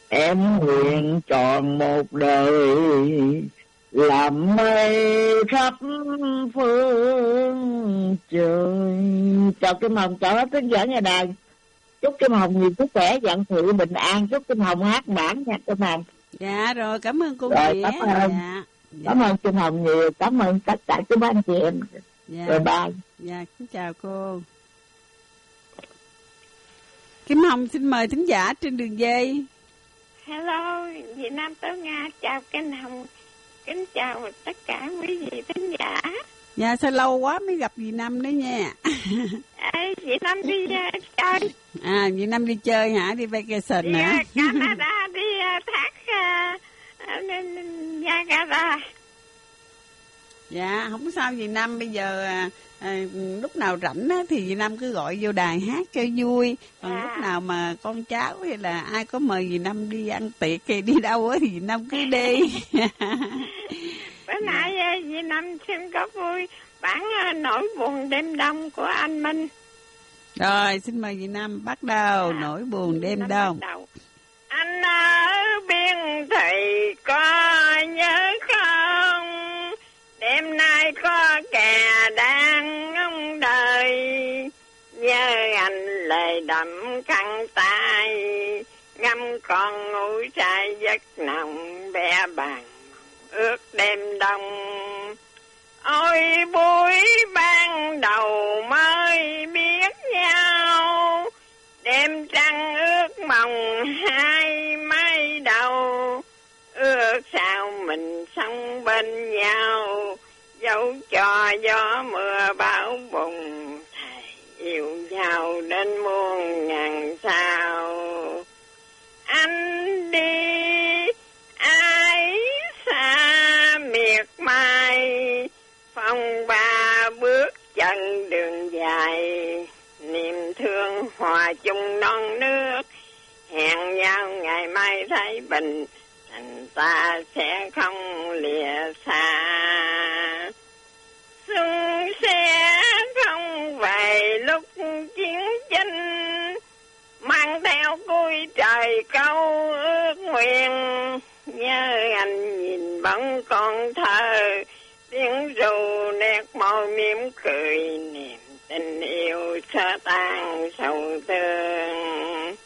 Em nguyện tròn một đời làm mây khắp phương trời. Chào Kim Hồng, chào hết khán giả nhà đài. Chúc Kim Hồng nhiều sức khỏe, vạn sự bình an. Chúc Kim Hồng hát bản nha Kim Hồng. Dạ rồi, cảm ơn cô Rồi, Nghĩa. cảm ơn. Dạ. Cảm ơn Kim Hồng nhiều, cảm ơn tất cả các anh chị em. Dạ. Rồi bye. Dạ, xin chào cô. Kim Hồng xin mời thính giả trên đường dây. Hello, Việt Nam Tố Nga, chào Kim Hồng, kính chào tất cả quý vị thính giả. Dạ, sao lâu quá mới gặp dì Năm đấy nha. Việt Nam đi chơi. Dì Năm đi chơi hả? Đi vacation hả? Đi Canada, đi thác Niagara. Dạ, không sao dì Năm, bây giờ lúc nào rảnh á, thì dì Năm cứ gọi vô đài hát cho vui. Còn lúc nào mà con cháu hay là ai có mời dì Năm đi ăn tiệc hay đi đâu á thì dì Năm cứ đi. Bữa nay dì Năm xin có vui bản Nỗi buồn đêm đông của anh Minh. Rồi, xin mời dì Năm bắt đầu Nỗi buồn đêm đông. Anh ở biên thủy có nhớ không? Đêm nay có kẻ đang ngóng đời, nhớ anh lời đậm khăn tay, ngâm con ngủ say giấc nồng bé bàng ước đêm đông. Ôi buổi ban đầu mới biết nhau, đêm trăng ước mộng hai mái đầu, ước sao mình sống bên nhau, dẫu cho gió mưa bão bùng, thầy yêu nhau đến muôn ngàn sao. Anh đi ai xa miệt mài, phong ba bước chân đường dài, niềm thương hòa chung non nước, hẹn nhau ngày mai thấy bình, thành ta sẽ không lìa xa. Xuân sẽ không về lúc chiến tranh, mang theo cuối trời câu ước nguyện, nhớ anh nhìn bóng con thơ, tiếng ru nét môi mỉm cười, niềm tình yêu xóa tan sầu thương.